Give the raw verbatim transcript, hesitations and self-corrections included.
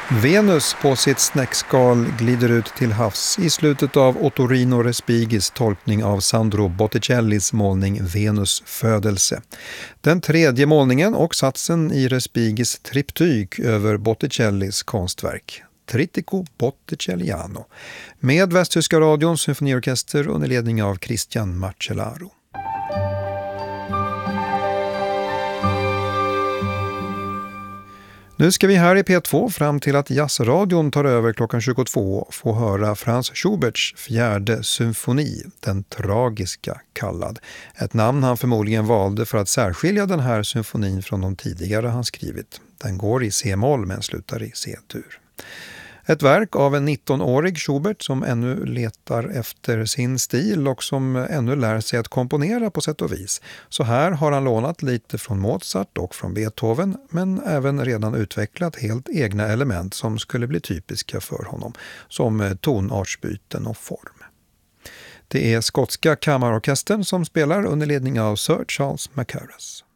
Venus på sitt snäckskal glider ut till havs i slutet av Ottorino Respigis tolkning av Sandro Botticellis målning Venus födelse. Den tredje målningen och satsen i Respigis triptyk över Botticellis konstverk. Trittico Botticelliano. Med Västtyska radions symfoniorkester under ledning av Christian Marcellaro. Nu ska vi här i P två fram till att jazzradion tar över klockan tjugotvå få höra Franz Schuberts fjärde symfoni, den tragiska kallad. Ett namn han förmodligen valde för att särskilja den här symfonin från de tidigare han skrivit. Den går i C-moll men slutar i C-dur. Ett verk av en nittonårig Schubert som ännu letar efter sin stil och som ännu lär sig att komponera på sätt och vis. Så här har han lånat lite från Mozart och från Beethoven men även redan utvecklat helt egna element som skulle bli typiska för honom, som tonartsbyten och form. Det är skotska kammarorkestern som spelar under ledning av Sir Charles Mackerras.